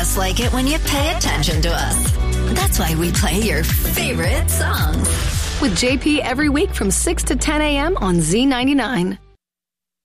just like it when you pay attention to us. That's why we play your favorite songs. With JP every week from 6 to 10 a.m. on Z99.